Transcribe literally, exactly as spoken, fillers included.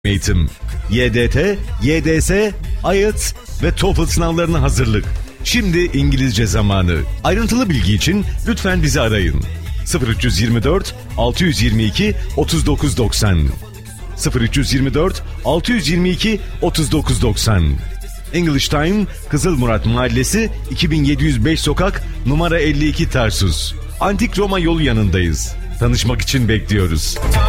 Eğitim, Y D T, Y D S, I E L T S ve TOEFL sınavlarına hazırlık. Şimdi İngilizce zamanı. Ayrıntılı bilgi için lütfen bizi arayın. sıfır üç yirmi dört altı yüz yirmi iki otuz dokuz doksan sıfır üç yirmi dört altı yüz yirmi iki otuz dokuz doksan English Time, Kızılmurat Mahallesi, iki bin yedi yüz beş sokak, numara elli iki Tarsus. Antik Roma yolu yanındayız. Tanışmak için bekliyoruz.